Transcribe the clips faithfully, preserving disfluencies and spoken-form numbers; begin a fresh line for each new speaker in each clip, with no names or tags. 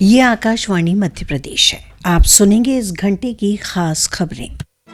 ये आकाशवाणी मध्य प्रदेश है। आप सुनेंगे इस घंटे की खास खबरें।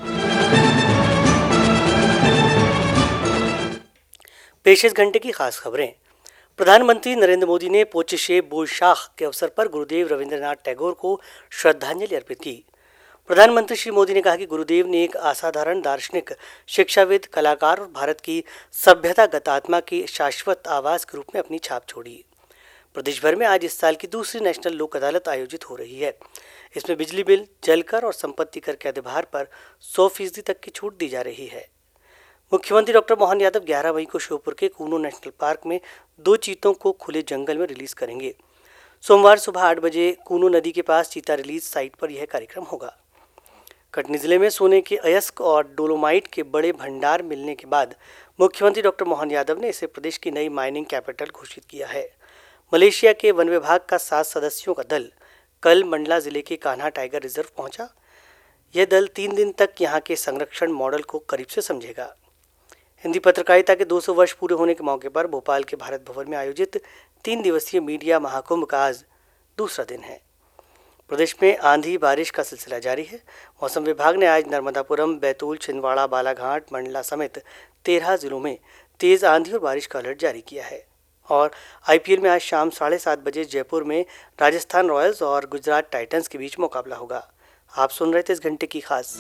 पेश इस घंटे की खास खबरें। प्रधानमंत्री नरेंद्र मोदी ने पोचिशे बोईशाख के अवसर पर गुरुदेव रविंद्रनाथ टैगोर को श्रद्धांजलि अर्पित की। प्रधानमंत्री श्री मोदी ने कहा कि गुरुदेव ने एक असाधारण दार्शनिक, शिक्षाविद, कलाकार और भारत की सभ्यतागत आत्मा की शाश्वत आवाज के रूप में अपनी छाप छोड़ी। प्रदेश भर में आज इस साल की दूसरी नेशनल लोक अदालत आयोजित हो रही है। इसमें बिजली बिल, जल कर और संपत्ति कर के अधिभार पर सौ फीसदी तक की छूट दी जा रही है। मुख्यमंत्री डॉक्टर मोहन यादव ग्यारह मई को श्योपुर के कूनो नेशनल पार्क में दो चीतों को खुले जंगल में रिलीज करेंगे। सोमवार सुबह आठ बजे कूनो नदी के पास चीता रिलीज साइट पर यह कार्यक्रम होगा। कटनी जिले में सोने के अयस्क और डोलोमाइट के बड़े भंडार मिलने के बाद मुख्यमंत्री डॉक्टर मोहन यादव ने इसे प्रदेश की नई माइनिंग कैपिटल घोषित किया है। मलेशिया के वन विभाग का सात सदस्यों का दल कल मंडला जिले के कान्हा टाइगर रिजर्व पहुंचा। यह दल तीन दिन तक यहां के संरक्षण मॉडल को करीब से समझेगा। हिंदी पत्रकारिता के दो सौ वर्ष पूरे होने के मौके पर भोपाल के भारत भवन में आयोजित तीन दिवसीय मीडिया महाकुंभ का आज दूसरा दिन है। प्रदेश में आंधी बारिश का सिलसिला जारी है। मौसम विभाग ने आज नर्मदापुरम, बैतूल, छिंदवाड़ा, बालाघाट, मंडला समेत तेरह जिलों में तेज आंधी और बारिश का अलर्ट जारी किया है। और आईपीएल में आज शाम साढ़े सात बजे जयपुर में राजस्थान रॉयल्स और गुजरात टाइटंस के बीच मुकाबला होगा। आप सुन रहे थे इस घंटे की खास।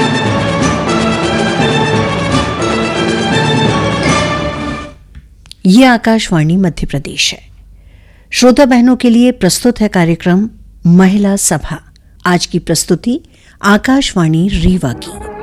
ये आकाशवाणी मध्य प्रदेश है। श्रोता बहनों के लिए प्रस्तुत है कार्यक्रम महिला सभा। आज की प्रस्तुति आकाशवाणी रीवा की।